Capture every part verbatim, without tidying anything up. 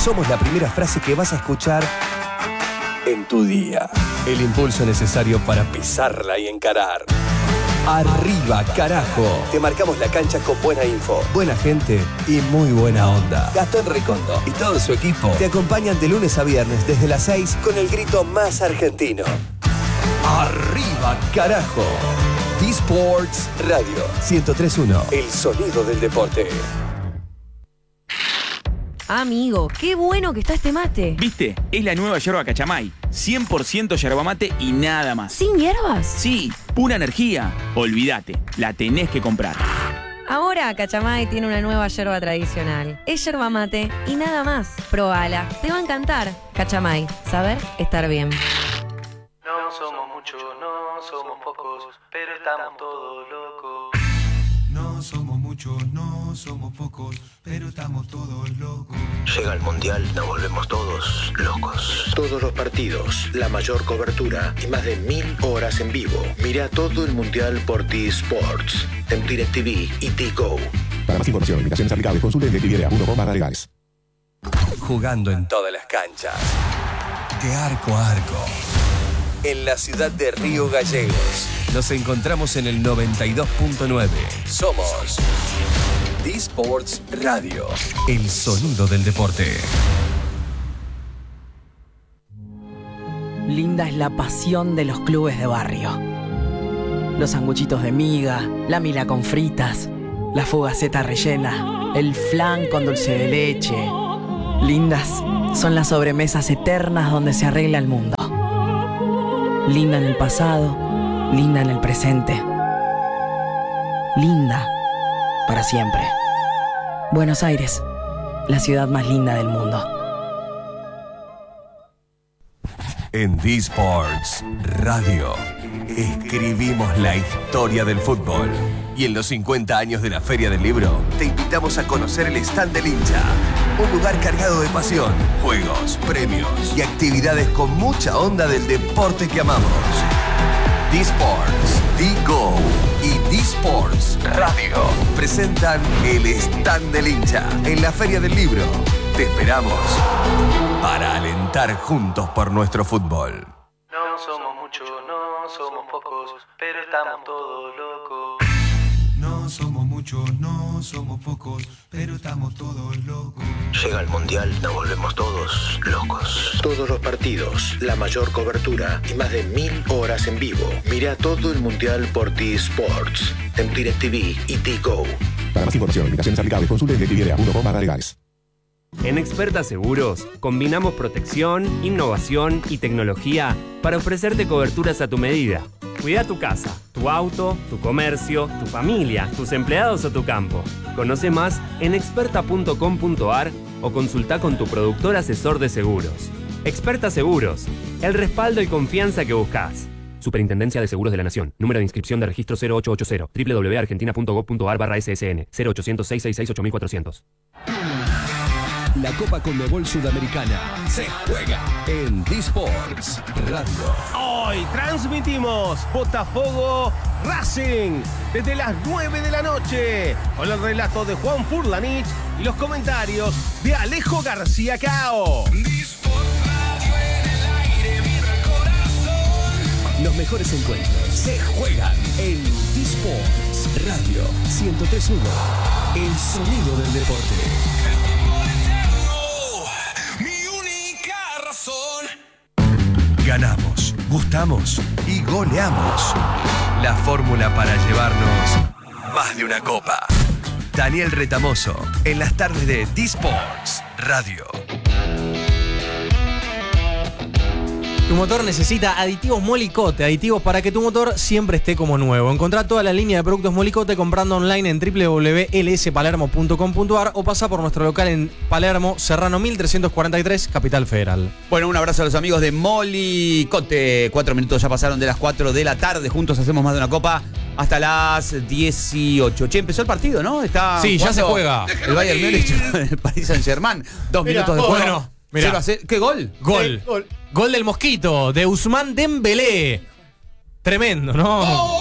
somos la primera frase que vas a escuchar en tu día. El impulso necesario para pisarla y encarar. Arriba, carajo. Te marcamos la cancha con buena info, buena gente y muy buena onda. Gastón Recondo y todo su equipo te acompañan de lunes a viernes desde las seis con el grito más argentino. Arriba, carajo. D-Sports Radio ciento tres punto uno. El sonido del deporte. Amigo, qué bueno que está este mate. ¿Viste? Es la nueva yerba Cachamay. cien por ciento yerba mate y nada más. ¿Sin hierbas? Sí, pura energía. Olvídate, la tenés que comprar. Ahora Cachamay tiene una nueva yerba tradicional. Es yerba mate y nada más. Probala, te va a encantar. Cachamay, saber estar bien. No somos muchos, no somos pocos, pero estamos todos locos. No somos muchos, no somos pocos, pero estamos todos locos. Llega el Mundial, nos volvemos todos locos. Todos los partidos, la mayor cobertura y más de mil horas en vivo. Mira todo el Mundial por D-Sports, en DirecTV y T-Go. Para más información, invitaciones aplicables, consulte en directv punto com barra legales. Jugando en todas las canchas. De arco a arco. En la ciudad de Río Gallegos. Nos encontramos en el noventa y dos punto nueve. Somos D-Sports Radio. El sonido del deporte. Linda es la pasión de los clubes de barrio. Los sanguchitos de miga, la mila con fritas, la fugaceta rellena, el flan con dulce de leche. Lindas son las sobremesas eternas donde se arregla el mundo. Linda en el pasado, linda en el presente. Linda para siempre. Buenos Aires, la ciudad más linda del mundo. En D-Sports Radio escribimos la historia del fútbol. Y en los cincuenta años de la Feria del Libro, te invitamos a conocer el stand del hincha. Un lugar cargado de pasión, juegos, premios y actividades con mucha onda del deporte que amamos. D-Sports, D-Go y D-Sports Radio presentan el stand del hincha en la Feria del Libro. Te esperamos para alentar juntos por nuestro fútbol. No somos muchos, no somos pocos, pero estamos todos locos. No somos muchos, no somos pocos, pero estamos todos locos. Llega el Mundial, nos volvemos todos locos. Todos los partidos, la mayor cobertura y más de mil horas en vivo. Mira todo el Mundial por D-Sports, en DirecTV y T-Go. Para más información, invitaciones aplicables, consulte en directv punto com barra legales. En Experta Seguros combinamos protección, innovación y tecnología para ofrecerte coberturas a tu medida. Cuida tu casa, tu auto, tu comercio, tu familia, tus empleados o tu campo. Conoce más en experta punto com punto ar o consulta con tu productor asesor de seguros. Experta Seguros, el respaldo y confianza que buscas. Superintendencia de Seguros de la Nación. Número de inscripción de registro cero ocho ocho cero. doble u doble u doble u punto argentina punto gov punto ar barra ese ese ene. cero ochocientos, seiscientos sesenta y seis, ocho mil cuatrocientos. La Copa Conmebol Sudamericana se juega en D-Sports Radio. Hoy transmitimos Botafogo Racing desde las nueve de la noche con el relato de Juan Furlanich y los comentarios de Alejo García Cao. Los mejores encuentros se juegan en D-Sports Radio ciento tres punto uno. El sonido del deporte. Ganamos, gustamos y goleamos. La fórmula para llevarnos más de una copa. Daniel Retamoso, en las tardes de D-Sports Radio. Tu motor necesita aditivos Molicote, aditivos para que tu motor siempre esté como nuevo. Encontrá toda la línea de productos Molicote comprando online en doble u doble u doble u punto l s palermo punto com punto ar o pasa por nuestro local en Palermo, Serrano mil trescientos cuarenta y tres, Capital Federal. Bueno, un abrazo a los amigos de Molicote. Cuatro minutos ya pasaron de las cuatro de la tarde. Juntos hacemos más de una copa hasta las dieciocho. Che, empezó el partido, ¿no? Está sí, ya se juega. El Bayern Múnich, el Paris Saint-Germain. Dos Mira, minutos de oh, juego. Bueno, mira. ¿Qué gol? Gol. Gol. Gol del Mosquito, de Ousmane Dembélé. Tremendo, ¿no? Oh, oh, oh,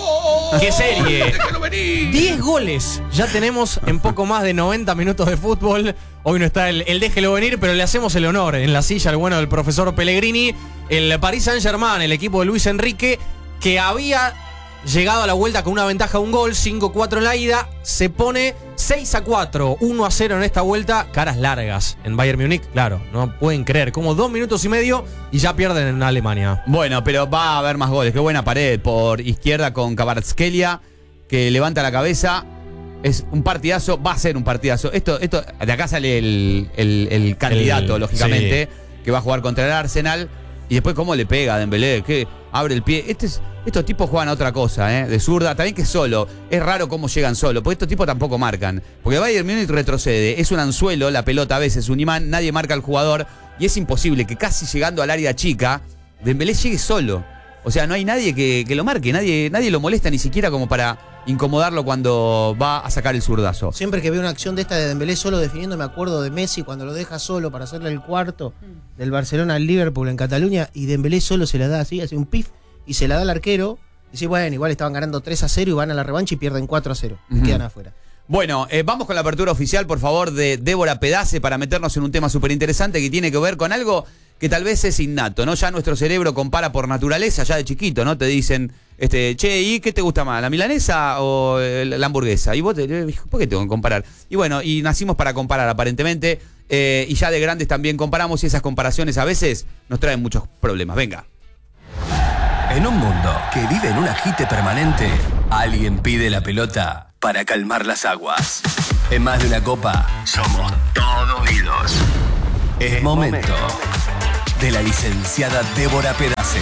¡Qué serie! diez goles ya tenemos en poco más de noventa minutos de fútbol. Hoy no está el, el déjelo venir, pero le hacemos el honor en la silla al bueno del profesor Pellegrini. El Paris Saint-Germain, el equipo de Luis Enrique, que había llegado a la vuelta con una ventaja de un gol, cinco cuatro en la ida, se pone seis a cuatro, uno a cero en esta vuelta, caras largas en Bayern Múnich, claro, no pueden creer, como dos minutos y medio y ya pierden en Alemania. Bueno, pero va a haber más goles, qué buena pared por izquierda con Kvaratskhelia, que levanta la cabeza, es un partidazo, va a ser un partidazo, esto, esto de acá sale el, el, el candidato, el, lógicamente, sí, que va a jugar contra el Arsenal. Y después cómo le pega a Dembélé, que abre el pie. Este es, estos tipos juegan a otra cosa, ¿eh? De zurda, también que solo. Es raro cómo llegan solo, porque estos tipos tampoco marcan. Porque Bayern Múnich retrocede, es un anzuelo, la pelota a veces, un imán, nadie marca al jugador. Y es imposible que casi llegando al área chica, Dembélé llegue solo. O sea, no hay nadie que, que lo marque, nadie, nadie lo molesta ni siquiera como para incomodarlo cuando va a sacar el zurdazo. Siempre que veo una acción de esta de Dembélé solo definiendo, me acuerdo de Messi cuando lo deja solo para hacerle el cuarto del Barcelona al Liverpool en Cataluña, y Dembélé solo se la da así, hace un pif y se la da al arquero. Y dice, bueno, igual estaban ganando tres a cero y van a la revancha y pierden cuatro a cero. Y uh-huh. quedan afuera. Bueno, eh, vamos con la apertura oficial, por favor, de Débora Pedace para meternos en un tema súper interesante que tiene que ver con algo que tal vez es innato, ¿no? Ya nuestro cerebro compara por naturaleza, ya de chiquito, ¿no? Te dicen, este, che, ¿y qué te gusta más, la milanesa o la hamburguesa? Y vos te, ¿por qué tengo que comparar? Y bueno, y nacimos para comparar, aparentemente, eh, y ya de grandes también comparamos, y esas comparaciones a veces nos traen muchos problemas. Venga. En un mundo que vive en un agite permanente, alguien pide la pelota para calmar las aguas. En Más de una Copa, somos todo oídos. Es, es momento, momento de la licenciada Débora Pedace.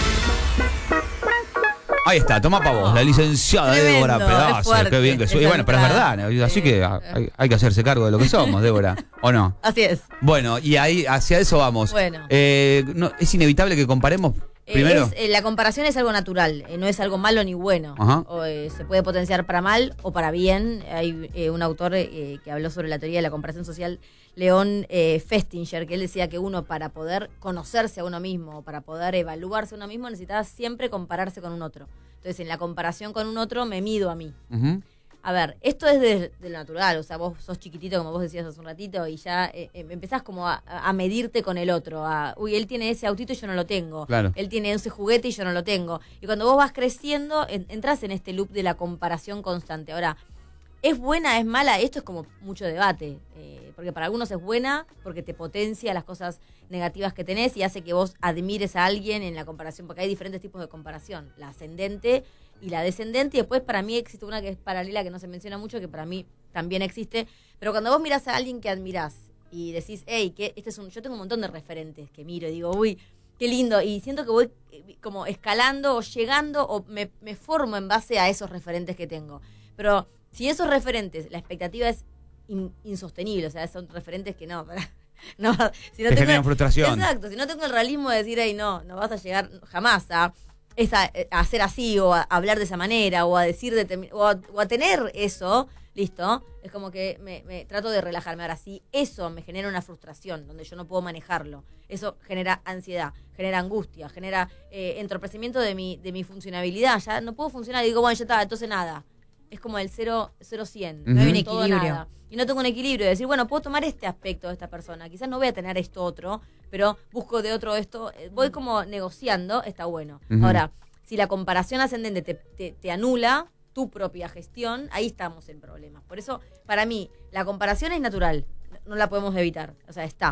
Ahí está, toma pa' vos, la licenciada Tremendo, Débora Pedace. fuerte, Qué bien que soy. Y bueno, pero es verdad, así que hay, hay que hacerse cargo de lo que somos, Débora, ¿o no? Así es. Bueno, y ahí hacia eso vamos. Bueno. Eh, no, es inevitable que comparemos. Primero. Es, eh, la comparación es algo natural, eh, no es algo malo ni bueno. O, eh, se puede potenciar para mal o para bien. Hay eh, un autor eh, que habló sobre la teoría de la comparación social, León eh, Festinger, que él decía que uno, para poder conocerse a uno mismo, para poder evaluarse a uno mismo, necesitaba siempre compararse con un otro. Entonces, en la comparación con un otro, me mido a mí. Uh-huh. A ver, esto es de, de lo natural, o sea, vos sos chiquitito, como vos decías hace un ratito, y ya eh, empezás como a, a medirte con el otro, a, uy, él tiene ese autito y yo no lo tengo, claro. Él tiene ese juguete y yo no lo tengo, y cuando vos vas creciendo, en, entras en este loop de la comparación constante. Ahora, ¿es buena, es mala? Esto es como mucho debate, eh, porque para algunos es buena, porque te potencia las cosas negativas que tenés y hace que vos admires a alguien en la comparación, porque hay diferentes tipos de comparación, la ascendente y la descendente, y después para mí existe una que es paralela, que no se menciona mucho, que para mí también existe, pero cuando vos mirás a alguien que admirás y decís, hey, que este es un, yo tengo un montón de referentes que miro y digo, uy, qué lindo, y siento que voy como escalando o llegando o me, me formo en base a esos referentes que tengo, pero si esos referentes, la expectativa es in, insostenible, o sea, son referentes que no, para, no si no te tengo, generan frustración. Exacto, si no tengo el realismo de decir, hey, no, no vas a llegar jamás a es a, a hacer así o a, a hablar de esa manera o a decir de, o, a, o a tener eso, listo, es como que me, me trato de relajarme. Ahora, si eso me genera una frustración donde yo no puedo manejarlo, eso genera ansiedad, genera angustia, genera eh, entorpecimiento de mi, de mi funcionabilidad, ya no puedo funcionar y digo, bueno, ya está, entonces nada. Es como el cero cien, uh-huh. No hay un todo equilibrio. Nada. Y no tengo un equilibrio de decir, bueno, puedo tomar este aspecto de esta persona, quizás no voy a tener esto otro, pero busco de otro esto, voy como negociando, está bueno. Uh-huh. Ahora, si la comparación ascendente te, te, te anula tu propia gestión, ahí estamos en problemas. Por eso, para mí, la comparación es natural, no la podemos evitar, o sea, está.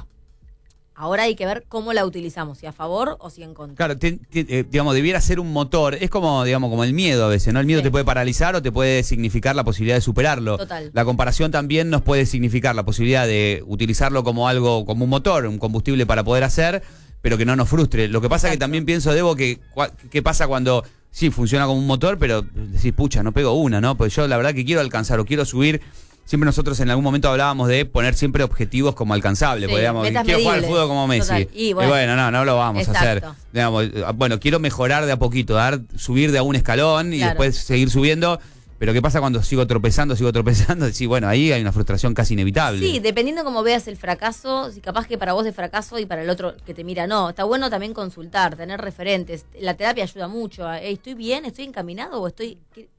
Ahora hay que ver cómo la utilizamos, si a favor o si en contra. Claro, te, te, eh, digamos, debiera ser un motor. Es como, digamos, como el miedo a veces, ¿no? El miedo sí. te puede paralizar o te puede significar la posibilidad de superarlo. Total. La comparación también nos puede significar la posibilidad de utilizarlo como algo, como un motor, un combustible para poder hacer, pero que no nos frustre. Lo que pasa es que también pienso, Debo, que qué pasa cuando sí funciona como un motor, pero decís, pucha, no pego una, ¿no? Pues yo la verdad que quiero alcanzar o quiero subir. Siempre nosotros en algún momento hablábamos de poner siempre objetivos como alcanzables. Sí, porque, digamos, quiero medibles. jugar al fútbol como Messi. Y bueno, y bueno, no, no lo vamos exacto. a hacer. Digamos, bueno, quiero mejorar de a poquito, dar, subir de a un escalón y claro. después seguir subiendo. Pero ¿qué pasa cuando sigo tropezando, sigo tropezando? Sí, bueno, ahí hay una frustración casi inevitable. Sí, dependiendo cómo veas el fracaso, si capaz que para vos es fracaso y para el otro que te mira no. Está bueno también consultar, tener referentes. La terapia ayuda mucho. A, hey, ¿estoy bien? ¿Estoy encaminado? ¿O estoy qué, qué,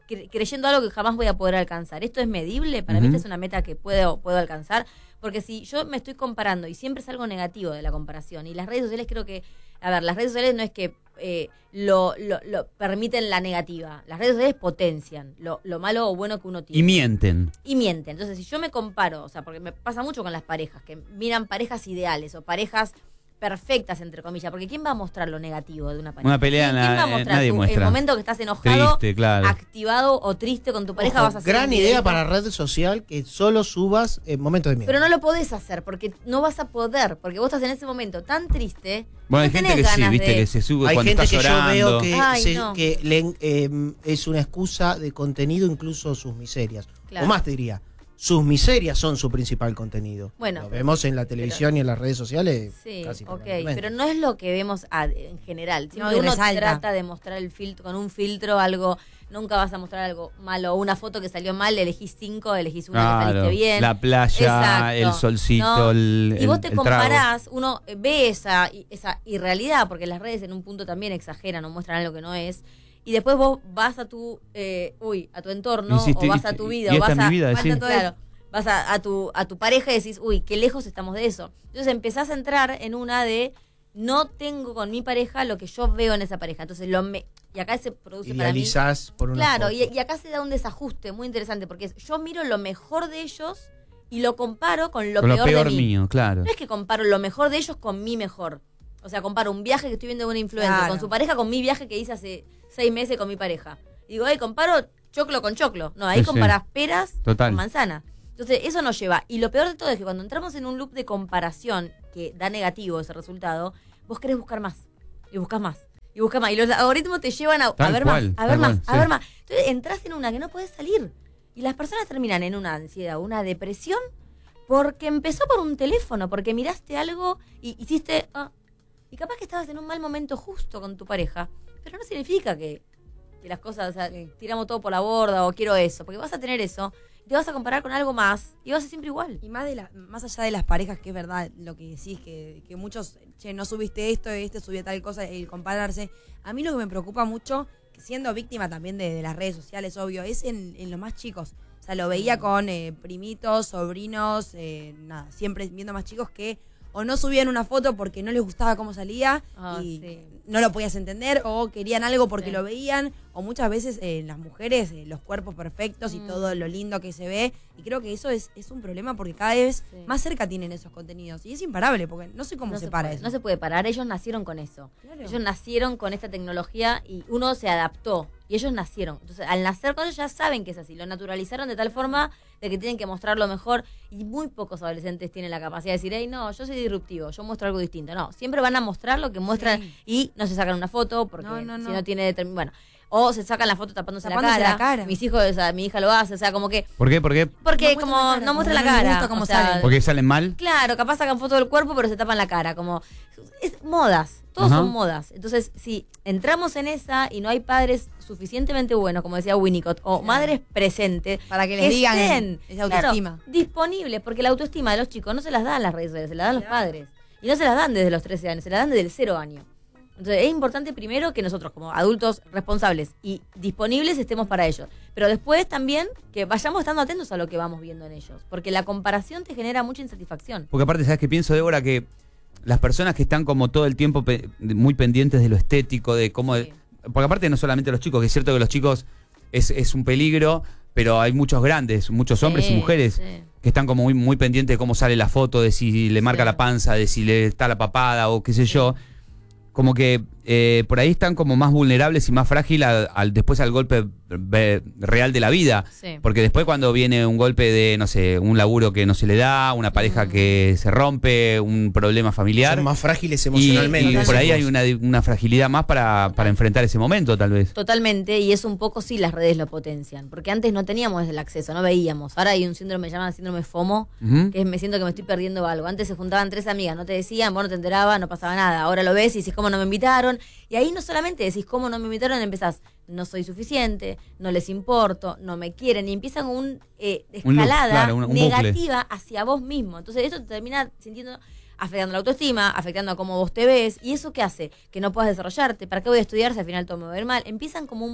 cre- creyendo algo que jamás voy a poder alcanzar. ¿Esto es medible? Para Ujú. mí esta es una meta que puedo, puedo alcanzar. Porque si yo me estoy comparando y siempre es algo negativo de la comparación, y las redes sociales creo que, a ver, las redes sociales no es que eh, lo, lo, lo permiten la negativa. Las redes sociales potencian lo, lo malo o bueno que uno tiene. Y mienten. Y mienten. Entonces, si yo me comparo, o sea, porque me pasa mucho con las parejas, que miran parejas ideales o parejas perfectas, entre comillas, porque ¿quién va a mostrar lo negativo de una pareja? Una pelea ¿Quién, quién va a na- mostrar nadie tu- muestra. el momento que estás enojado, Triste, claro. activado o triste con tu pareja? Ojo, Vas a hacer gran un idea videíto. para red social que solo subas en momentos de miedo. Pero no lo podés hacer porque no vas a poder, porque vos estás en ese momento tan triste. Bueno, hay no gente tenés que sí, ganas viste, de- que se sube Hay cuando gente está que llorando. yo veo que, Ay, se- no. que le- eh, es una excusa de contenido, incluso sus miserias. Claro. O más te diría, sus miserias son su principal contenido. Bueno, lo vemos en la televisión y en las redes sociales. Sí, casi ok, permanentemente. pero no es lo que vemos a- en general. Siempre No, y uno resalta. trata de mostrar el filtro, con un filtro algo, nunca vas a mostrar algo malo. Una foto que salió mal, elegís cinco, elegís una que Claro, saliste bien. la playa, Exacto, el solcito, ¿no? el, Y vos el- te el trago. comparás, uno ve esa, esa irrealidad, porque las redes en un punto también exageran o muestran algo que no es. Y después vos vas a tu, eh, uy, a tu entorno, Hiciste- o vas a tu vida, y o esta vas es a, mi vida, falta decís. todo eso. Vas a, a tu a tu pareja y decís, uy, qué lejos estamos de eso. Entonces empezás a entrar en una de, no tengo con mi pareja lo que yo veo en esa pareja. Entonces lo me, y acá se produce para mí. Idealizás por una Claro, foto. y, y acá se da un desajuste muy interesante, porque es, yo miro lo mejor de ellos y lo comparo con lo Con lo peor, peor de mí. mío, claro. No es que comparo lo mejor de ellos con mi mejor. O sea, comparo un viaje que estoy viendo de una influencer Claro. con su pareja con mi viaje que hice hace seis meses con mi pareja. Y digo, ay, comparo choclo con choclo. No, ahí Sí, sí. comparás peras Total. con manzana. Entonces, eso nos lleva. Y lo peor de todo es que cuando entramos en un loop de comparación que da negativo ese resultado, vos querés buscar más. Y buscas más. Y buscas más. Y los algoritmos te llevan a, a Tal ver cual, más, a tal ver más, cual, a sí. ver más. Entonces, entras en una que no puedes salir. Y las personas terminan en una ansiedad, una depresión, porque empezó por un teléfono, porque miraste algo y hiciste... ah, y capaz que estabas en un mal momento justo con tu pareja, pero no significa que, que las cosas, o sea, tiramos todo por la borda o quiero eso, porque vas a tener eso, y te vas a comparar con algo más y vas a ser siempre igual. Y más de la, más allá de las parejas, que es verdad lo que decís, que, que muchos, che, no subiste esto, este subió tal cosa, el compararse. A mí lo que me preocupa mucho, que siendo víctima también de, de las redes sociales, obvio, es en, en los más chicos. O sea, lo veía con eh, primitos, sobrinos, eh, nada, siempre viendo más chicos que o no subían una foto porque no les gustaba cómo salía Ah, y sí. no lo podías entender, o querían algo porque Sí. lo veían, o muchas veces eh, las mujeres, eh, los cuerpos perfectos y Mm. todo lo lindo que se ve, y creo que eso es, es un problema porque cada vez Sí. más cerca tienen esos contenidos, y es imparable porque no sé cómo no se, se para puede, eso. No se puede parar, ellos nacieron con eso. Claro. Ellos nacieron con esta tecnología y uno se adaptó. Y ellos nacieron. Entonces, al nacer con ellos ya saben que es así. Lo naturalizaron de tal forma de que tienen que mostrar lo mejor. Y muy pocos adolescentes tienen la capacidad de decir, hey, no, yo soy disruptivo, yo muestro algo distinto. No, siempre van a mostrar lo que muestran Sí. y no se sacan una foto porque No, no, si no. no tiene determin- bueno, o se sacan la foto tapándose, Tapándose la, cara. la cara. Mis hijos, o sea, mi hija lo hace, o sea, como que ¿Por qué? ¿Por qué? porque No como muestran la cara, no muestra la como no les cara, gusta cómo o sea, salen. ¿Porque salen mal? claro, capaz sacan foto del cuerpo, pero se tapan la cara, como es modas, todos Ajá. son modas. Entonces, si entramos en esa y no hay padres suficientemente buenos, como decía Winnicott, o madres presentes Para que les digan estén, esa claro, autoestima. disponibles, porque la autoestima de los chicos no se las dan las redes sociales, se las dan los padres. Y no se las dan desde los trece años, se las dan desde el cero año. Entonces, es importante primero que nosotros, como adultos responsables y disponibles, estemos para ellos. Pero después también que vayamos estando atentos a lo que vamos viendo en ellos. Porque la comparación te genera mucha insatisfacción. Porque aparte, ¿sabes qué pienso, Débora? Que las personas que están como todo el tiempo pe- muy pendientes de lo estético, de cómo... Sí. Porque aparte no solamente los chicos, que es cierto que los chicos es, es un peligro, pero hay muchos grandes, muchos hombres y Sí, mujeres sí. que están como muy, muy pendientes de cómo sale la foto, de si le marca Sí. la panza, de si le está la papada o qué sé yo. Como que eh, por ahí están como más vulnerables y más frágiles al, al- después al golpe ve- real de la vida. Sí. Porque después cuando viene un golpe de, no sé, un laburo que no se le da, una pareja que se rompe, un problema familiar. Son más frágiles y, emocionalmente. y por ahí esos hay dos. una, una fragilidad más para, para enfrentar ese momento, tal vez. Totalmente, y es un poco sí las redes lo potencian, porque antes no teníamos el acceso, no veíamos. Ahora hay un síndrome llamado síndrome FOMO, Ujú. que es me siento que me estoy perdiendo algo. Antes se juntaban tres amigas, no te decían, vos no te enterabas, no pasaba nada. Ahora lo ves y decís cómo no me invitaron. Y ahí no solamente decís cómo no me invitaron, empezás, no soy suficiente, no les importo, no me quieren, y empiezan un eh, Un loop, escalada claro, un- un bucle. negativa hacia vos mismo. Entonces eso te termina sintiendo afectando la autoestima, afectando a cómo vos te ves, y eso qué hace, que no puedas desarrollarte. ¿Para qué voy a estudiar si al final todo me va a ir mal? Empiezan como un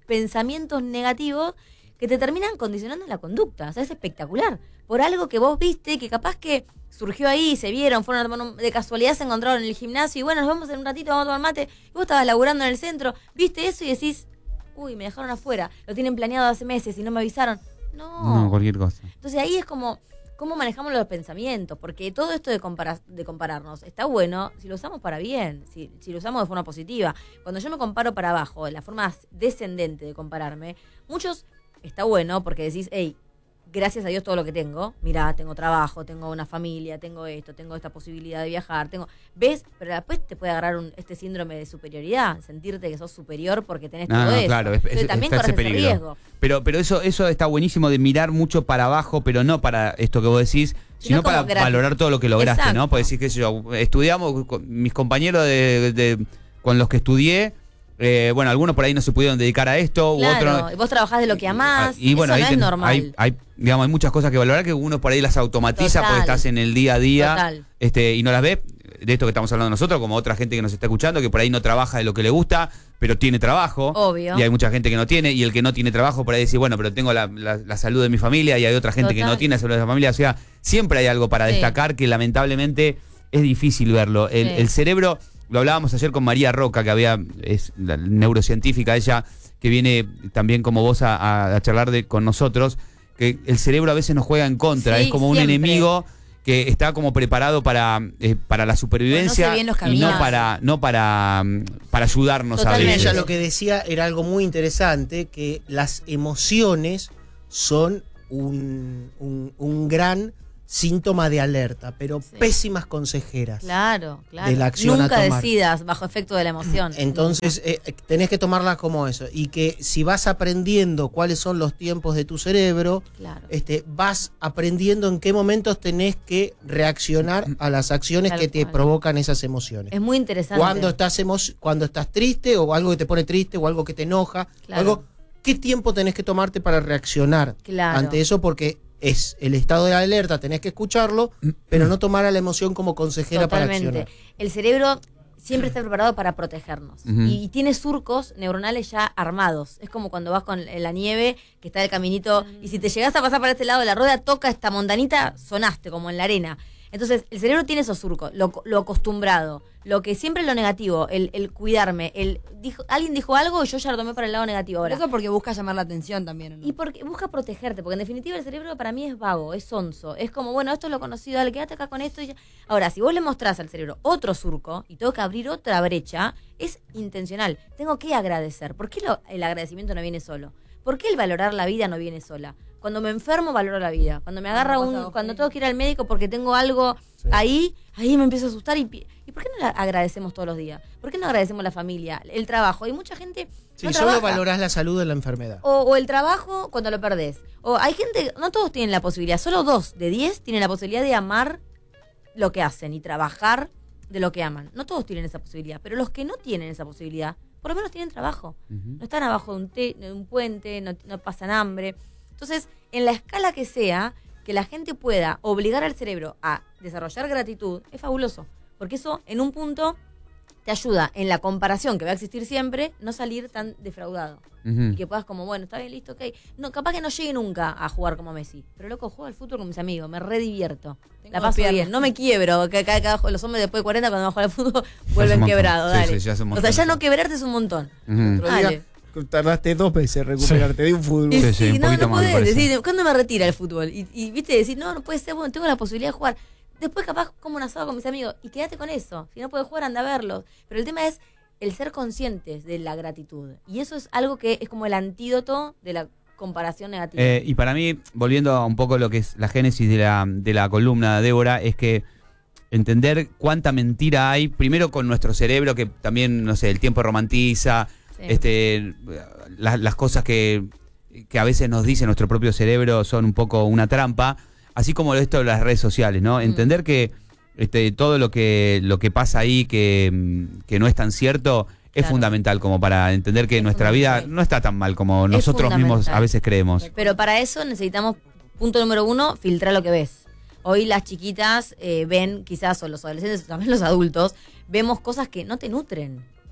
pensamientos negativos que te terminan condicionando la conducta. O sea, es espectacular. Por algo que vos viste, que capaz que surgió ahí, se vieron, fueron a tomar un, de casualidad se encontraron en el gimnasio y bueno, nos vemos en un ratito, vamos a tomar mate. Y vos estabas laburando en el centro, viste eso y decís, uy, me dejaron afuera, lo tienen planeado hace meses y no me avisaron. No. No, cualquier cosa. Entonces ahí es como, ¿cómo manejamos los pensamientos? Porque todo esto de, compara- de compararnos está bueno si lo usamos para bien, si, si lo usamos de forma positiva. Cuando yo me comparo para abajo, la forma descendente de compararme, muchos está bueno porque decís, hey, gracias a Dios todo lo que tengo. Mirá, tengo trabajo, tengo una familia, tengo esto, tengo esta posibilidad de viajar, tengo, ¿ves? Pero después te puede agarrar un, este síndrome de superioridad, sentirte que sos superior porque tenés No, todo no, eso. claro, es, Entonces, es- también está ese corres ese peligro. riesgo. Pero, pero eso, eso está buenísimo de mirar mucho para abajo, pero no para esto que vos decís, sino Sino para como gratis. valorar todo lo que lograste, Exacto. ¿no? Porque decir, qué sé yo, estudiamos, con mis compañeros de, de- con los que estudié, eh, bueno, algunos por ahí no se pudieron dedicar a esto, u Claro, otros. y vos trabajás de lo que amás, Y bueno, eso ahí no ten- es normal. hay, hay, digamos, hay muchas cosas que valorar que uno por ahí las automatiza Total. porque estás en el día a día Total. este y no las ves. De esto que estamos hablando nosotros, como otra gente que nos está escuchando, que por ahí no trabaja de lo que le gusta, pero tiene trabajo. Obvio. Y hay mucha gente que no tiene, y el que no tiene trabajo por ahí dice, bueno, pero tengo la, la- la salud de mi familia, y hay otra gente que Total. no tiene la salud de la familia. O sea, siempre hay algo para Sí. destacar que lamentablemente es difícil verlo. El, Sí. el cerebro, lo hablábamos ayer con María Roca, que había, es la neurocientífica, ella que viene también como vos a, a- a charlar de, con nosotros, que el cerebro a veces nos juega en contra, Sí, es como un siempre. enemigo que está como preparado para, eh, para la supervivencia bien los y no caminos. para, no para, mm, para ayudarnos a Totalmente. veces. Ella lo que decía era algo muy interesante, que las emociones son un, un- un gran síntoma de alerta, pero Sí. pésimas consejeras. Claro, claro. De la acción a Nunca tomar. decidas bajo efecto de la emoción. Entonces eh, eh, tenés que tomarla como eso, y que si vas aprendiendo cuáles son los tiempos de tu cerebro, Claro. este, vas aprendiendo en qué momentos tenés que reaccionar a las acciones Tal que te cual. provocan esas emociones. Es muy interesante. Cuando estás emo- cuando estás triste, o algo que te pone triste, o algo que te enoja, Claro. algo, ¿qué tiempo tenés que tomarte para reaccionar Claro. ante eso? Porque es el estado de alerta, tenés que escucharlo, pero no tomar a la emoción como consejera para Totalmente. accionar. El cerebro siempre está preparado para protegernos. Ujú. y, y tiene surcos neuronales ya armados. Es como cuando vas con en la nieve, que está el caminito, y si te llegás a pasar para este lado de la rueda, toca esta montanita, sonaste como en la arena. Entonces, el cerebro tiene esos surcos, lo, lo acostumbrado, lo que siempre es lo negativo, el, el cuidarme, el dijo, alguien dijo algo y yo ya lo tomé para el lado negativo ahora. Eso porque busca llamar la atención también, ¿o no? Y porque busca protegerte, porque en definitiva el cerebro para mí es vago, es sonso. Es como, bueno, esto es lo conocido, dale, quédate acá con esto. Y ya. Ahora, si vos le mostrás al cerebro otro surco y tengo que abrir otra brecha, es intencional. Tengo que agradecer. ¿Por qué lo- el agradecimiento no viene solo? ¿Por qué el valorar la vida no viene sola? Cuando me enfermo, valoro la vida. Cuando me agarra Cuando pasa un. Cuando frío. tengo que ir al médico porque tengo algo ahí, ahí me empiezo a asustar. Y, pi- ¿Y por qué no la agradecemos todos los días? ¿Por qué no agradecemos la familia, el trabajo? Hay mucha gente. Si no solo trabaja. valorás la salud de la enfermedad. O, o el trabajo cuando lo perdés. O hay gente, no todos tienen la posibilidad, solo dos de diez tienen la posibilidad de amar lo que hacen y trabajar de lo que aman. No todos tienen esa posibilidad, pero los que no tienen esa posibilidad, por lo menos tienen trabajo. No están abajo de un, te- de un puente, no, no pasan hambre. Entonces, en la escala que sea, que la gente pueda obligar al cerebro a desarrollar gratitud, es fabuloso. Porque eso, en un punto, te ayuda en la comparación que va a existir siempre, no salir tan defraudado. Ujú. Y que puedas como, bueno, está bien, listo, ok. No, capaz que no llegue nunca a jugar como Messi. Pero loco, juego al fútbol con mis amigos, me redivierto. Tengo La dos paso piernas. bien, no me quiebro. Que, que- que los hombres después de cuarenta cuando van a jugar al fútbol un vuelven montón. quebrados, Sí, dale. sí, ya es un o sea, montón. ya no quebrarte es un montón. Ujú. Otro día Dale. tardaste dos veces en recuperarte de un fútbol. Y Sí, sí, un no, poquito no más, me podés parece. decir, ¿cuándo me retira el fútbol? Y, y viste, decir, no, no puede ser, bueno, tengo la posibilidad de jugar. Después capaz como un asado con mis amigos y quédate con eso. Si no puedes jugar, anda a verlos. Pero el tema es el ser conscientes de la gratitud. Y eso es algo que es como el antídoto de la comparación negativa. Eh, y para mí, volviendo a un poco lo que es la génesis de la, de la columna de Débora, es que entender cuánta mentira hay, primero con nuestro cerebro, que también, no sé, el tiempo romantiza, Sí. este, la- las cosas que, que a veces nos dice nuestro propio cerebro son un poco una trampa, así como esto de las redes sociales, ¿no? Mm. Entender que este, todo lo que, lo que pasa ahí, que, mm, que no es tan cierto, es Claro. fundamental como para entender que Es nuestra vida fundamental. no está tan mal como Es nosotros mismos fundamental. a veces creemos. Pero para eso necesitamos, punto número uno, filtrar lo que ves. Hoy las chiquitas eh, ven, quizás, o los adolescentes, o también los adultos, vemos cosas que no te nutren.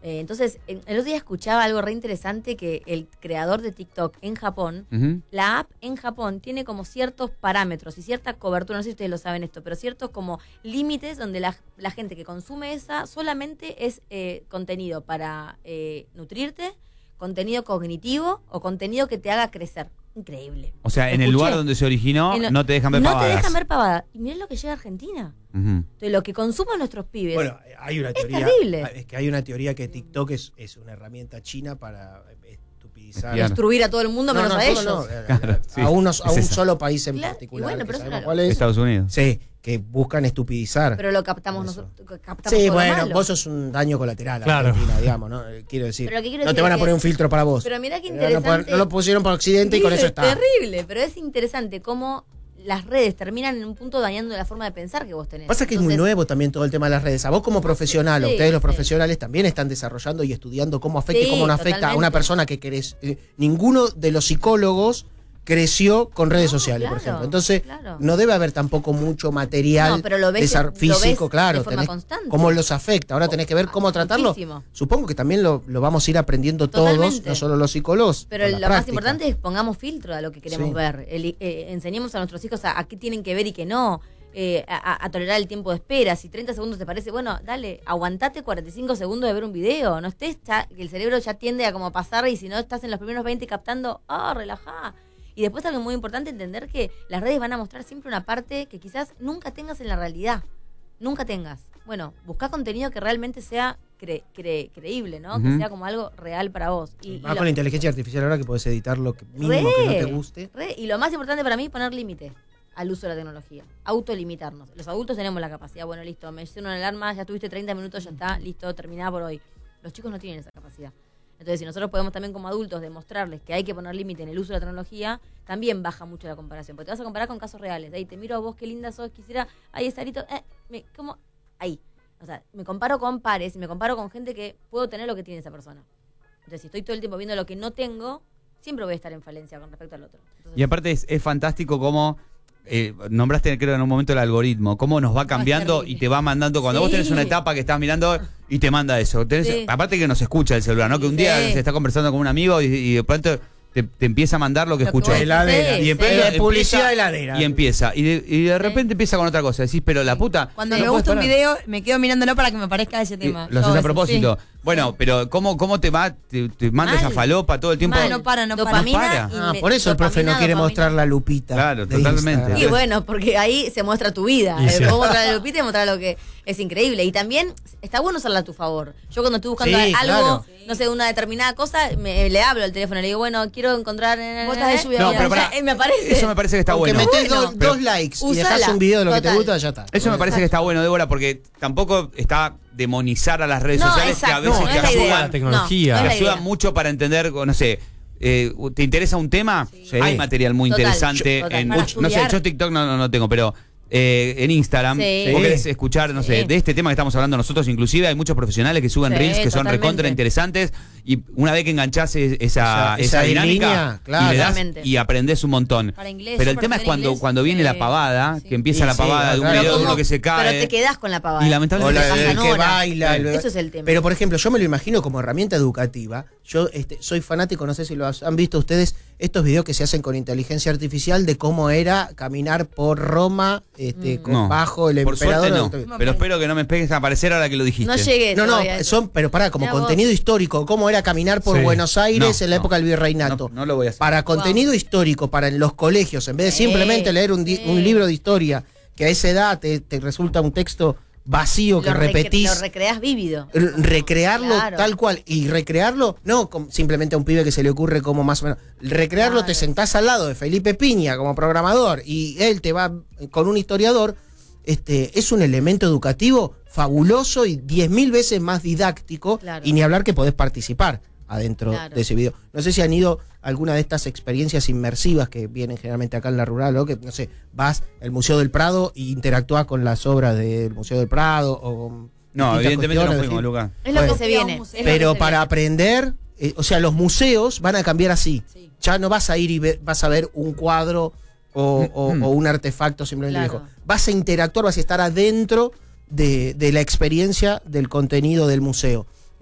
Eh, entonces, en- el otro día escuchaba algo re interesante que el creador de TikTok en Japón, Ujú. la app en Japón tiene como ciertos parámetros y cierta cobertura, no sé si ustedes lo saben esto, pero ciertos como límites donde la, la gente que consume esa solamente es eh, contenido para eh, nutrirte, contenido cognitivo o contenido que te haga crecer. Increíble. O sea, en el Escuché. lugar donde se originó, En lo- no te dejan ver no pavadas. te dejan ver pavadas. Y mirá lo que llega a Argentina. Ujú. De lo que consumen nuestros pibes. Bueno, hay una Es teoría. terrible. Es que hay una teoría que TikTok es, es una herramienta china para estupidizar. Destruir a todo el mundo No, menos no, a todo ellos. no, eh, Claro, sí, a, unos, a es un esa. solo país en Claro, y particular. bueno, que pero es sabemos una- cuál es. Estados Unidos. Sí, que buscan estupidizar. Pero lo captamos Eso. nosotros. Captamos Sí, todo lo bueno, malo. vos sos un daño colateral, Claro. Argentina, digamos, ¿no? Eh, Quiero decir, Pero lo que quiero no decir te van a es poner que- un filtro para vos. Pero mirá qué Eh, no, lo pon- interesante. no lo pusieron por Occidente y con Sí, eso es está. terrible, pero es interesante cómo las redes terminan en un punto dañando la forma de pensar que vos tenés. Pasa que es muy Entonces, nuevo también todo el tema de las redes. A vos como profesional, Sí, ustedes los sí. profesionales también están desarrollando y estudiando cómo afecta y Sí, cómo no afecta a una totalmente. persona que querés. Eh, ninguno de los psicólogos creció con redes sociales, por claro, ejemplo. Entonces, claro. no debe haber tampoco mucho material No, pero lo ves- desar- lo físico, ves claro. de forma tenés constante. cómo los afecta. Ahora tenés que ver cómo tratarlo. muchísimo. Supongo que también lo, lo vamos a ir aprendiendo todos, Totalmente. no solo los psicólogos. Pero con lo la más práctica. importante es pongamos filtro a lo que queremos Sí. ver. El- eh, enseñemos a nuestros hijos a, a qué tienen que ver y qué no. eh, a, a tolerar el tiempo de espera. Si treinta segundos te parece, bueno, dale, aguantate cuarenta y cinco segundos de ver un video. No estés, ya, el cerebro ya tiende a como pasar y si no estás en los primeros veinte captando, ah, relajá. Y después algo muy importante, entender que las redes van a mostrar siempre una parte que quizás nunca tengas en la realidad. Nunca tengas. Bueno, busca contenido que realmente sea cre- cre- creíble, ¿no? Que Ujú. sea como algo real para vos. Y, y Más lo- con la inteligencia artificial ahora que podés editar lo que, mínimo Re, que no te guste. re. Y lo más importante para mí es poner límite al uso de la tecnología. Autolimitarnos. Los adultos tenemos la capacidad, bueno, listo, me suena una alarma, ya tuviste treinta minutos, ya está, listo, terminada por hoy. Los chicos no tienen esa capacidad. Entonces, si nosotros podemos también como adultos demostrarles que hay que poner límite en el uso de la tecnología, también baja mucho la comparación. Porque te vas a comparar con casos reales. Ahí te miro a vos, qué linda sos, quisiera, ahí Sarito, eh, me, ¿cómo? Ahí. O sea, me comparo con pares y me comparo con gente que puedo tener lo que tiene esa persona. Entonces, si estoy todo el tiempo viendo lo que no tengo, siempre voy a estar en falencia con respecto al otro. Y aparte es, es fantástico cómo eh, nombraste, creo, en un momento el algoritmo, cómo nos va cambiando y te va mandando. Cuando vos Sí. tenés una etapa que estás mirando y te manda eso. Tenés- Sí. Aparte que nos escucha el celular, ¿no? Que un día Sí. se está conversando con un amigo y, y de pronto te, te empieza a mandar lo que Lo que escuchó. vos Heladera. Y Sí, empieza- sí. empieza- Publicidad de heladera. Y empieza. Y de, y de repente empieza con otra cosa. Decís, pero la puta. Cuando no me podés gusta un parar. video, me quedo mirándolo para que me aparezca ese Y tema. Lo Yo haces a eso, propósito. sí. Bueno, pero ¿cómo, cómo te va? Te, te manda Mal. esa falopa todo el tiempo. Mal, no para, no para. Dopamina No para. y Ah, me- por eso el profe no dopamina, quiere dopamina. mostrar la lupita. Claro, de totalmente. Instagram. Y bueno, porque ahí se muestra tu vida. Y Eh, sí. Vos mostrar la lupita y mostrar lo que es increíble. Y también está bueno usarla a tu favor. Yo cuando estoy buscando Sí, algo, claro. no sé, una determinada cosa, me, le hablo al teléfono y le digo, bueno, quiero encontrar... eh, Botas de lluvia. No, mira, pero ya- pará. eh, me aparece. Eso me parece que está Aunque bueno. metés Bueno, dos, pero- dos likes y Usala. dejás un video de lo que te Total. gusta, ya está. Eso me parece que está bueno, Débora, porque tampoco está demonizar a las redes No, sociales que a exacto, veces no te es la idea. ayudan, la tecnología. No, te no es la ayudan idea. mucho para entender, no sé, eh, ¿te interesa un tema? Sí. Hay material muy Total. interesante Total. en, Para no sé, estudiar. yo TikTok no, no, no tengo, pero eh, en Instagram, Sí. vos Sí. querés escuchar, no sé, Sí. de este tema que estamos hablando nosotros, inclusive hay muchos profesionales que suben Sí, reels que son totalmente. recontra interesantes y una vez que enganchás es- esa, Esa- esa, esa dinámica línea, claro. y le das Totalmente. y aprendés un montón. Para inglés, Pero yo el para tema es aprender cuando, inglés, cuando viene eh, la pavada, sí. que empieza Sí, la sí, pavada de un claro. video de ¿Cómo? uno que se cae. Pero te quedás con la pavada. Y O lamentablemente la, pasan el que horas. baila. el- Eso es el tema. Pero, por ejemplo, yo me lo imagino como herramienta educativa. Yo este, soy fanático, no sé si lo has- han visto ustedes, estos videos que se hacen con inteligencia artificial de cómo era caminar por Roma este, con No. bajo el Por emperador. suerte no, pero espero que no me pegues a aparecer ahora que lo dijiste. No llegué No, no, todavía a eso. son, pero pará, como Mirá vos. contenido histórico, cómo era caminar por Sí. Buenos Aires No, en la no. época del virreinato. No, no lo voy a hacer. Para contenido histórico, para en los colegios, en vez de Sí, simplemente leer un, di- sí. un libro de historia, que a esa edad te, te resulta un texto vacío que Lo recre- repetís. Lo recreás vívido. r- recrearlo Claro. tal cual y recrearlo no com- simplemente a un pibe que se le ocurre como más o menos recrearlo. Claro. Te sentás al lado de Felipe Piña como programador y él te va con un historiador. Este es un elemento educativo fabuloso y diez mil veces más didáctico. Claro. Y ni hablar que podés participar adentro Claro. de ese video. No sé si han ido a alguna de estas experiencias inmersivas que vienen generalmente acá en la rural, ¿no? Que no sé, vas al Museo del Prado e interactúas con las obras del Museo del Prado o con No, distintas evidentemente no cuestiones, fuimos, ¿sí? Lucas. Es lo Bueno. que se viene. es lo que Pero se para viene. aprender, eh, o sea, los museos van a cambiar así. Sí. Ya no vas a ir y ve- vas a ver un cuadro o, o- o un artefacto simplemente Claro. viejo. Vas a interactuar, vas a estar adentro de, de la experiencia del contenido del museo.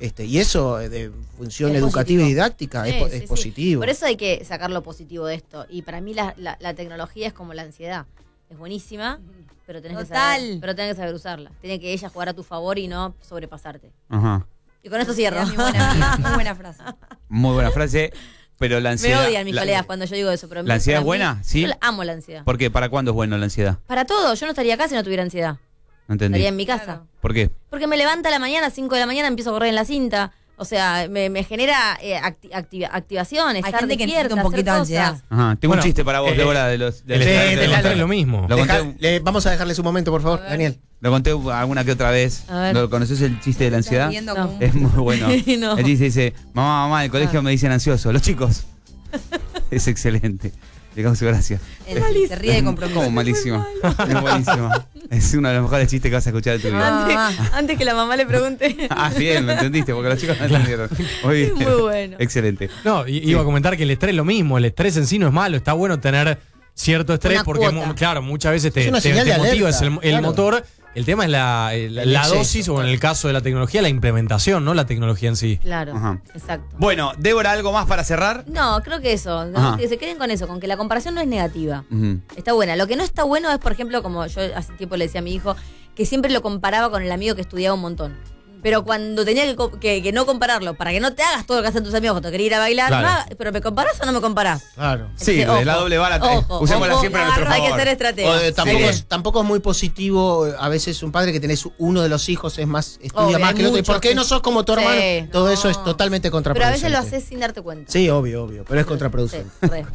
Este, y eso eh, de función Es educativa positivo. y didáctica Sí, es, po- sí, es sí. positivo. Por eso hay que sacar lo positivo de esto. Y para mí la, la, la tecnología es como la ansiedad. Es buenísima, pero tenés, que Total. saber, pero tenés que saber usarla. Tiene que ella jugar a tu favor y no sobrepasarte. Ajá. Y con esto cierro. Muy buena, muy buena frase. Muy buena frase. Pero la Me ansiedad. odian mis la, colegas cuando yo digo eso. Pero ¿La ansiedad para es buena? mí- Sí. Yo la- amo la ansiedad. ¿Por qué? ¿Para cuándo es bueno la ansiedad? Para todo. Yo no estaría acá si no tuviera ansiedad. No entendí. Estaría en mi casa. ¿Por qué? Porque me levanta a la mañana, cinco de la mañana, empiezo a correr en la cinta. O sea, me, me genera eh, acti- activa- activación, estar gente que despierta, necesita un poquito de hacer ansiedad. cosas. Ajá. Tengo Bueno, un chiste para vos, eh, Débora, de los. del el estrés, estrés, lo el conté- estrés es lo mismo. Lo Deja- conté, le- vamos a dejarle su momento, por favor, Daniel. lo conté alguna que otra vez. A ver. ¿Lo conoces el chiste de la ansiedad? riendo No. como un- Es muy bueno. No. El chiste dice: Mamá, mamá, en el colegio me dicen ansioso. Los chicos. Es excelente. Le causa gracia. Él se ríe de compromiso. Como malísimo. Es buenísimo. Es uno de los mejores chistes que vas a escuchar de tu vida. Antes, antes que la mamá le pregunte. Ah, bien, me entendiste, porque los chicos no entendieron. Muy bien. Muy bueno. Excelente. No, i- iba a comentar que el estrés es lo mismo. El estrés en sí no es malo. Está bueno tener cierto estrés Una porque, cuota. mu- claro, muchas veces te, Es una te- señal te de motiva, alerta, es el, el claro. motor. El tema es la, el- El la exceso, dosis o en el caso de la tecnología, la implementación, no la tecnología en sí. Claro, Ajá. exacto. Bueno, Débora, ¿algo más para cerrar? No, creo que eso. ¿no? Ajá. Que se queden con eso, con que la comparación no es negativa. Ujú. Está buena. Lo que no está bueno es, por ejemplo, como yo hace tiempo le decía a mi hijo, que siempre lo comparaba con el amigo que estudiaba un montón. Pero cuando tenía que, co- que, que no compararlo, para que no te hagas todo lo que hacen tus amigos cuando querés ir a bailar, Claro. ah, pero ¿me comparás o no me comparás? Claro. Sí, Entonces, lo de la ojo, doble vara, eh, ojo, usémosla ojo, siempre a nuestro Hay favor. que ser estratega. O, eh, tampoco, Sí. es, tampoco es muy positivo, eh, a veces un padre que tenés uno de los hijos es más, estudia Obvio, más hay que el otro. ¿Y muchos por qué que- no sos como tu Sí, hermano? Todo eso es no. totalmente Pero a contraproducente. veces lo haces sin darte cuenta. Sí, obvio, obvio, pero es Sí, contraproducente. re.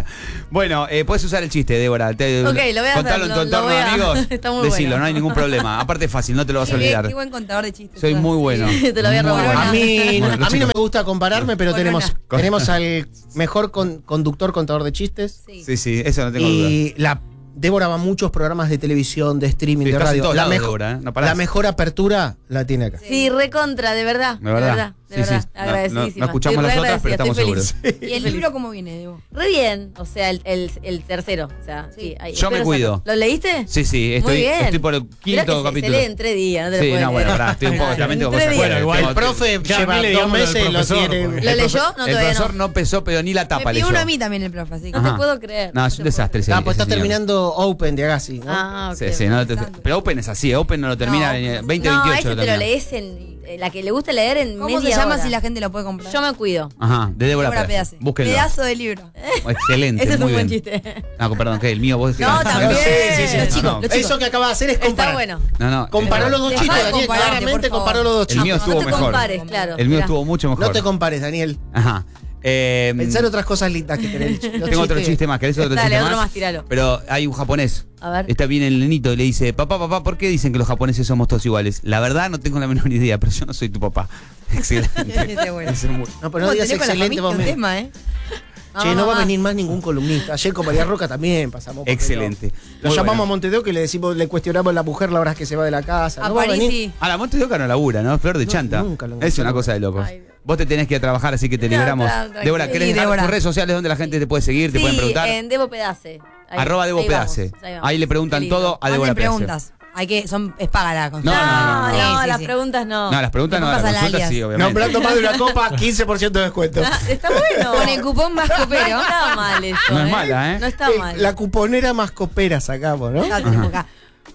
Bueno, eh, puedes usar el chiste, Débora. Te- Ok, lo voy a contalo hacer, en tu lo- lo entorno voy de a- amigos. Está muy Decilo, bueno. no hay ningún problema. Aparte es fácil, no te lo vas a Qué, olvidar. qué buen contador de chistes. Soy muy bueno. Te lo voy a Muy robar. bueno. A mí, Bueno, a los mí no chicos. me gusta compararme, pero Corona. tenemos, tenemos al mejor con- conductor, contador de chistes. Sí. Sí, sí, eso no tengo duda. Y la Débora va a muchos programas de televisión, de streaming, Sí, de estás en radio. todos La, lados, mejo- Débora, ¿eh? No parás. la mejor apertura la tiene acá. Sí, recontra, de verdad. De verdad. De Sí, verdad, sí. No- agradecidísima. no- no escuchamos Estoy las re otras, pero agradecida, estamos estoy feliz. ¿Y el libro cómo viene, Debo? Re bien, o sea, el, el, el tercero. O sea, sí. ahí, Yo me espero cuido. sacar- ¿Lo leíste? Sí, sí, Muy estoy, bien. estoy por el Mirá quinto que se- capítulo. Se lee en tres días, no te lo Sí, puedes no, bueno, leer. pará, estoy un poco, también tengo En tres cosas. días. Bueno, igual, El profe Ya, lleva a mí le dos digamos meses y al lo profesor, tiene. porque- ¿Lo El leyó? profe- No, el todavía profesor no. no pesó, pero ni la Me tapa pidió leyó. uno a mí también el profe, así que No te Ajá. puedo creer. No, es un desastre ese Ah, pues ese está señor. terminando Open de Agassi, ¿no? Ah, ok. Sí, sí, no te- pero Open es así, Open no lo termina No, en veinte No, veintiocho. ese lo te lo termina. lees en. eh, La que le gusta leer en ¿cómo media se llama hora. si la gente lo puede comprar? Yo me cuido. Ajá, de Débora Débora Pedazo. Pedazo. Búsquenlo. Pedazo de libro. Excelente, Ese es muy un buen bien. chiste. No, perdón, que el mío vos No, también. Sí, sí, sí. Los No, chicos, no. los chicos. Eso que acaba de hacer es comparar. Está bueno. No, no. Comparó eh, los dos Dejá chicos, de Daniel. compararte, Claramente por favor. comparó los dos El chicos. mío estuvo no te mejor. compares, claro. El mío Mirá. estuvo mucho mejor. No te compares, Daniel. Ajá. Eh, Pensar otras cosas lindas que tenés. Los Tengo otro chistes- chiste más, ¿querés otro Dale, chiste otro más? más, tiralo. Pero hay un japonés. A ver. Está bien el nenito y le dice, papá, papá, ¿por qué dicen que los japoneses somos todos iguales? La verdad no tengo la menor idea, pero yo no soy tu papá. Excelente. Ese bueno. Ese es muy- No, pero no ¿Cómo digas tenés con la excelente, familia vos un me- tema, eh? Che, no va a mamá. venir más ningún columnista. Ayer con María Roca también pasamos. por Excelente. Pelón. Lo Muy llamamos bueno. a Montevideo y le decimos, le cuestionamos a la mujer la hora que se va de la casa. A no va a París venir. sí. A la Monte de Oca no labura, ¿no? Flor de No, chanta. nunca lo- Es una nunca cosa de locos. Ay, Dios. Vos te tenés que ir a trabajar, así que te No, liberamos. tra- tranquilo. Débora, ¿querés Sí, dejar Débora. tus redes sociales donde la gente te puede seguir, te Sí, pueden preguntar? en Debo Pedace. Ahí- Arroba Debo ahí vamos, Pedace. ahí vamos. Ahí le Qué preguntan lindo. todo a Débora Manden Pedace. preguntas. Hay que, son, es paga la No, no, No, no, no, no. Sí, sí, las sí. preguntas no. No, las preguntas no, Después las pasa la consultas alias. sí, obviamente. Nombrando más de una copa, quince por ciento de descuento. Ah, está bueno. Con el cupón más copero. No está mal eso. No es ¿eh? mala, ¿eh? No está Eh, mal. La cuponera más copera sacamos, ¿no? Ya tenemos acá.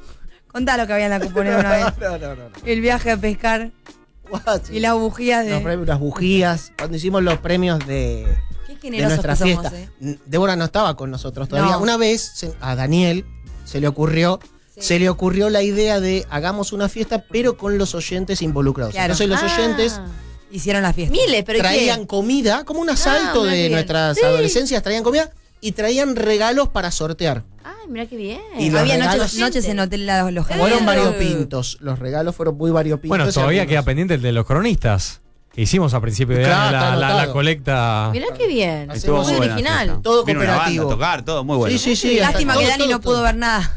Contá lo que había en la cuponera una vez. No, no, no, no. El viaje a pescar Guachi. y las bujías Los de... premios, las bujías, cuando hicimos los premios de, Qué de generosos nuestra que somos, fiesta. eh. N- Débora no estaba con nosotros todavía. No. Una vez se- a Daniel se le ocurrió, se le ocurrió la idea de hagamos una fiesta, pero con los oyentes involucrados. Claro. Entonces los Ah. oyentes Hicieron la fiesta. Miles, pero ¿y qué? traían comida, como un asalto Ah, mirá qué de bien. nuestras Sí. adolescencias, traían comida y traían regalos para sortear. Ay, mira qué bien. Y los Había regalos- noches, noches en hotel la- los Fueron Eh. variopintos, los regalos fueron muy variopintos. Bueno, y todavía algunos- queda pendiente el de los cronistas. Que hicimos a principio de Claro, año está la, la- la anotado. colecta. Mirá qué bien. Estuvo Muy muy buena original. Todo Vino una banda a cooperativo. tocar, todo muy bueno. Sí, sí, sí. Lástima hasta- que todo, Dani todo, no pudo todo. ver nada.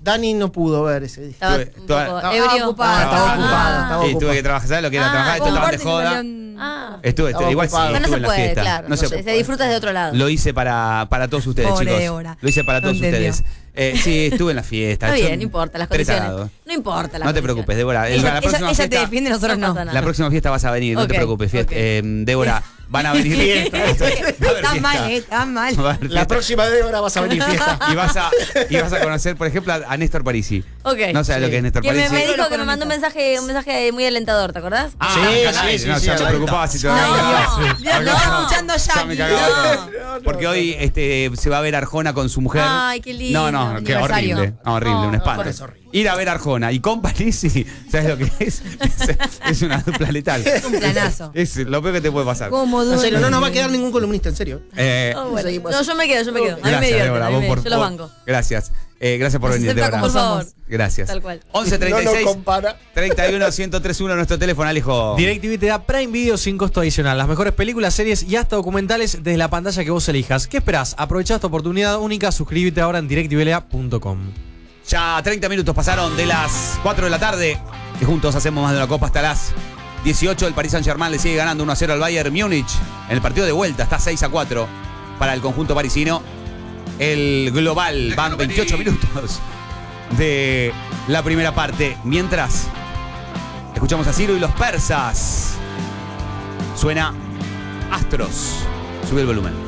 Dani no pudo ver ese día. Estaba Tuve- un toda- poco Estaba ebrio. ocupado, estaba Ah. ocupado, estaba Sí, tuve ocupado. que trabajar, ¿sabes lo que era Ah, trabajar? vos Esto estaban de Aparte, joda. salieron- Ah. Estuve, Estaba igual sí, ocupado. Pero no estuve se en la puede, fiesta. claro. No se se, se disfruta de otro lado. Lo hice para, para todos ustedes, Pobre chicos. Débora. Lo hice para No todos entendió. ustedes. Eh, sí, estuve en la fiesta. Está Yo- bien, no importa las tres condiciones. tarados. No importa las No te condiciones. preocupes, Débora. El- Ella, la ella- próxima ella te fiesta, defiende, nosotros No no. pasa nada. la próxima fiesta vas a venir, no te Ok, preocupes. fiesta. ok. Eh, Débora, van a venir fiesta. Va a haber Está fiesta. mal, eh, está mal. Va a haber La fiesta. próxima de ahora vas a venir fiesta. Y vas a, y vas a conocer, por ejemplo, a, a Néstor Parisi. Ok. No sabes lo que es Néstor Que me, Parisi. me Sí. dijo que me mandó un mensaje, un mensaje muy alentador, ¿te acordás? Ah, Sí, canal, sí, sí, no, sí, ya sí, me preocupaba si te No, va a no, mandar. no, no, escuchando Ya me Yankee. cagaba. No, no, Porque no, hoy no. este, se va a ver Arjona con su mujer. Ay, qué lindo. No, no, qué Aniversario. horrible. No, horrible, No, un espanto. no, es horrible. Ir a ver Arjona y con Parisi, ¿sabes lo que es? Es, es una dupla letal. Es un planazo. Es lo peor que te puede pasar. ¿Cómo En serio, no duele? nos va a quedar ningún columnista, en serio. Eh, Oh, bueno. Seguimos. No, yo me quedo, yo me quedo. A mí me gracias, divierte. Débora, a mí vos me- por, yo los por- banco. Gracias. Eh, gracias por Nos venir, acepta Débora. como somos. Gracias. Tal cual. once treinta y No nos seis compara. treinta y uno ciento treinta y uno nuestro teléfono, Alejo. DirecTV te da Prime Video sin costo adicional. Las mejores películas, series y hasta documentales desde la pantalla que vos elijas. ¿Qué esperás? Aprovecha esta oportunidad única. Suscríbete ahora en direct t v l a punto com. Ya treinta minutos pasaron de las cuatro de la tarde. Y juntos hacemos más de una copa hasta las dieciocho. El Paris Saint-Germain le sigue ganando uno a cero al Bayern Múnich. En el partido de vuelta está seis a cuatro para el conjunto parisino. El global van veintiocho minutos de la primera parte. Mientras escuchamos a Ciro y los persas. Suena Astros. Sube el volumen.